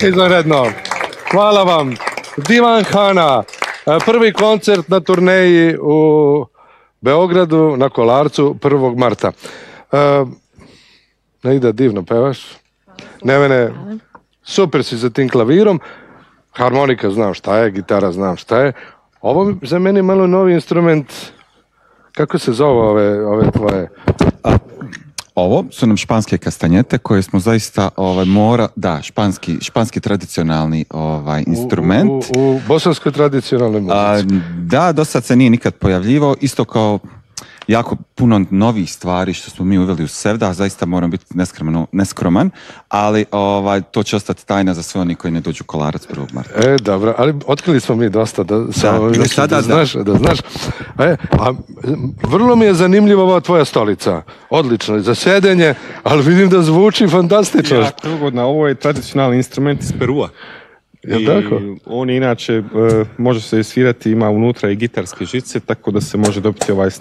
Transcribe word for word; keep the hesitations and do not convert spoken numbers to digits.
aplauze izvanredno. Hvala vam. Divan Hana, prvi koncert na turneji u Beogradu na Kolarcu prvog marta. Ne ide, divno pevaš. Ne mene, super si za tim klavirom. Harmonika znam šta je, gitara znam šta je. Ovo za mene je malo novi instrument. Kako se zove ove, ove tvoje? A, ovo su nam španske kastanjete koje smo zaista ovaj, mora, da, španski, španski tradicionalni ovaj, instrument. U, u, u bosanskoj tradicionalnoj muzici. A, da, do sad se nije nikad pojavljivao, isto kao jako puno novih stvari što smo mi uveli u Sevda, zaista moram biti neskroman, neskroman ali ovaj, to će ostati tajna za sve oni koji ne dođu u Kolarac prvog marta. E, dobro, ali otkrili smo mi dosta da, da, da, sada, da, znaš, da. da znaš. E, a vrlo mi je zanimljiva ova tvoja stolica. Odlično, za sedenje, ali vidim da zvuči fantastično. Ja, ugodna, ovo je tradicionalni instrument iz Perua. I tako? On inače uh, može se svirati, ima unutra i gitarske žice, tako da se može dobiti ovaj